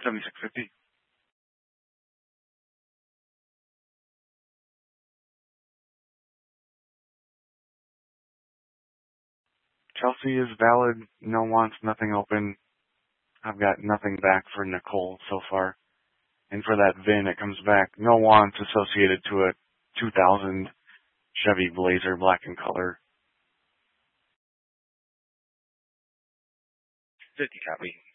7650. Chelsea is valid. No wants, nothing open. I've got nothing back for Nicole so far. And for that VIN, it comes back. No wants associated to a 2000 Chevy Blazer, black in color. 50 copy.